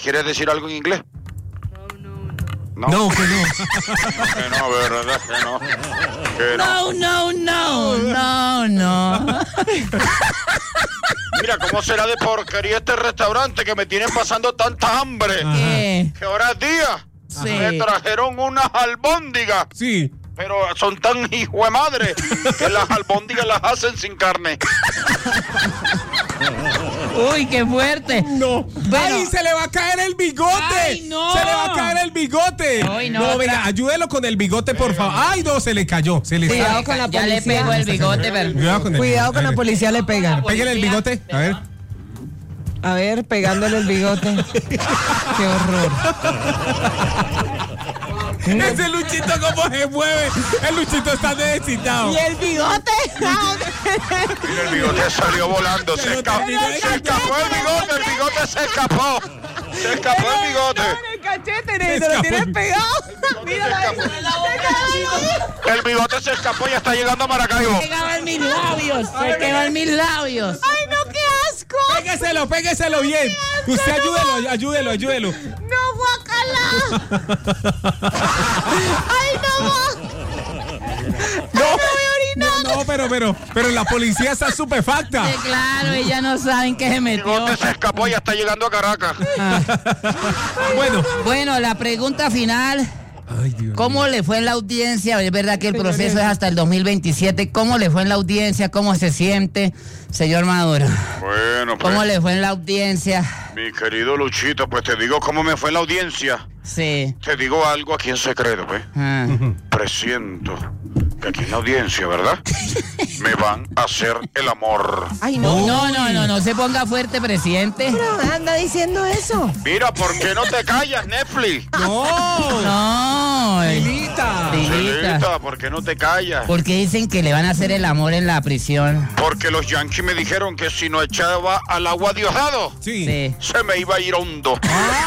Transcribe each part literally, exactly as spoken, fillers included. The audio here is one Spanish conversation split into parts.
¿Quieres decir algo en inglés? No, no, que no. Que no, verdad que no. Que No, no, no, no, no. Mira, ¿cómo será de porquería este restaurante que me tienen pasando tanta hambre? ¿Qué? Que ahora es día. Sí. Me trajeron unas albóndigas. Sí. Pero son tan hijo de madre que las albóndigas las hacen sin carne. Uy, qué fuerte. No. Bueno. ¡Ay, se le va a caer el bigote! ¡Ay, no! ¡Se le va a caer el bigote! Ay, no, no, otra. venga, ayúdelo con el bigote, por favor. ¡Ay, no! Se le cayó. Se le Cuidado sale. con la Ya le policía. pegó el bigote, pero... Cuidado con el Cuidado con la policía, le pegan. Pégale el bigote. A ver. A ver, pegándole el bigote. Qué horror. Ese Luchito cómo se mueve. El Luchito está necesitado. ¿Y el bigote? Mira, el bigote salió volando. Se escapó, se escapó el bigote. El bigote se escapó. Se escapó el bigote. el cachete, Se se lo escapó. tienes pegado. Míralo ahí. El bigote se escapó y está llegando a Maracaibo. Se quedó en mis labios, se quedó en mis labios. ¡Ay, no, qué asco! Pégueselo, pégueselo bien. Usted ayúdelo, ayúdelo, ayúdelo. ¡No, guacala! ¡Ay, no! No, no, no, pero, pero, pero la policía está estupefacta. Sí, claro, ella no saben qué se El metió. bigote se escapó y ya está llegando a Caracas. Bueno. Bueno, la pregunta final. Ay, Dios. ¿Cómo le fue en la audiencia? Es verdad que el proceso es hasta el dos mil veintisiete. ¿Cómo le fue en la audiencia? ¿Cómo se siente, señor Maduro? Bueno, pues, ¿Cómo le fue en la audiencia? mi querido Luchito, pues te digo cómo me fue en la audiencia. Sí. Te digo algo aquí en secreto, pues. Ah. Presiento que aquí en la audiencia, ¿verdad? Me van a hacer el amor. ¡Ay, no! No, no, no, no se ponga fuerte, presidente. Pero anda diciendo eso. Mira, ¿por qué no te callas, Netflix? No. No. eh, Lilita. Lilita. Lilita, ¿por qué no te callas? Porque dicen que le van a hacer el amor en la prisión. Porque los yanquis me dijeron que si no echaba al agua Diosdado, Sí. Sí. se me iba a ir hondo.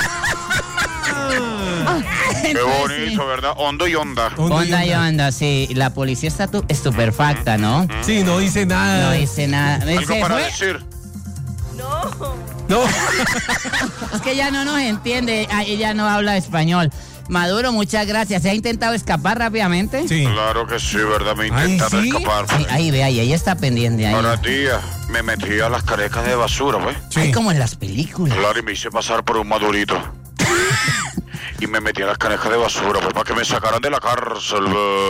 Qué bonito, ¿verdad? Hondo y onda. Onda y onda, sí. La policía está tu- estupefacta, ¿no? Sí, no dice nada. No dice nada. Algo ¿Se para fue? decir. No. Es que ella no nos entiende, ah, ella no habla español. Maduro, muchas gracias. ¿Se ha intentado escapar rápidamente? Sí. Claro que sí, ¿verdad? Me Ay, intentaron ¿sí? escapar. Sí, ahí ve, ahí, ella está pendiente ahí. Ahora, tía, me metí a las carecas de basura, ¿ves? Sí. Ay, como en las películas. Claro, y me hice pasar por un madurito. Y me metí a las canejas de basura, pues, para que me sacaran de la cárcel.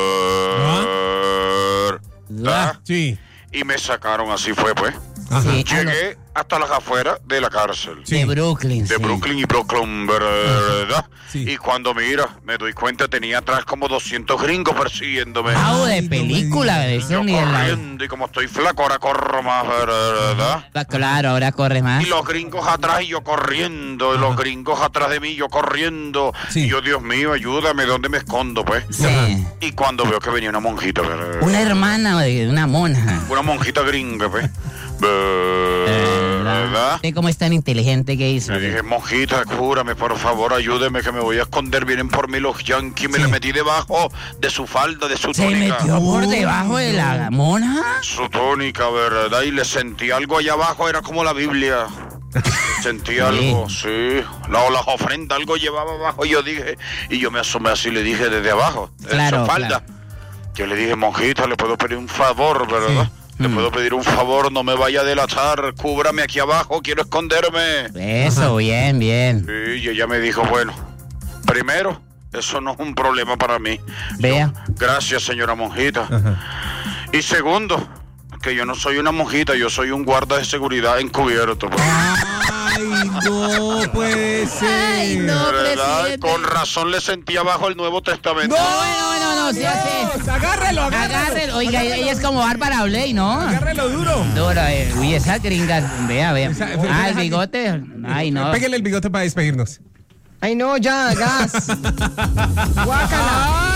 ¿verdad? Sí. Y me sacaron, así fue, pues. Ajá. Sí, ah, no, Llegué hasta las afueras de la cárcel. Sí. de Brooklyn. De sí. Brooklyn y Brooklyn, ¿verdad? Sí. Y cuando mira, me doy cuenta, tenía atrás como doscientos gringos persiguiéndome. Ah, de Ay, no película, me de digas. eso Yo ni de la... corriendo, y como estoy flaco, ahora corro más, ¿verdad? Ah, claro, ahora corre más. Y los gringos atrás y yo corriendo, y los gringos atrás de mí, yo corriendo. Sí. Y yo, Dios mío, ayúdame, ¿dónde me escondo, pues? Sí. Y cuando veo que venía una monjita, ¿verdad? Una hermana de una monja. Una monjita gringa, pues. ¿Verdad? ¿Usted cómo es tan inteligente que hizo? Le dije, monjita, cúrame, por favor, ayúdeme, que me voy a esconder. Vienen por mí los yanquis. Me Sí. le metí debajo de su falda, de su ¿Se túnica. metió por debajo de la monja? Su túnica, ¿verdad? Y le sentí algo allá abajo, era como la Biblia. Sentí algo, sí. La, las ofrendas, algo llevaba abajo. Y yo dije, y yo me asomé así, le dije desde abajo, de Claro, su falda. Yo le dije, monjita, le puedo pedir un favor, ¿verdad? Sí. Le Mm. puedo pedir un favor, no me vaya a delatar, cúbrame aquí abajo, quiero esconderme. Eso, bien, bien. Sí, y ella me dijo, bueno, primero, eso no es un problema para mí. Vea. Gracias, señora monjita. Ajá. Y segundo, que yo no soy una monjita, yo soy un guarda de seguridad encubierto. pues. Ay, no puede ser. Ay, no, ¿Verdad? presidente. Con razón le sentí abajo el Nuevo Testamento. No, Bueno, bueno, no, sí, así. Dios, agárrelo, agárrelo. Agárrelo. Oiga, ella es como Bárbara Bley, ¿no? Agárrelo duro. Dora, eh, uy, esa gringa, vea, vea. Esa- Ah, el bigote. Ay, no. Pégale el bigote para despedirnos. Ay, no, ya, gas. Guácala.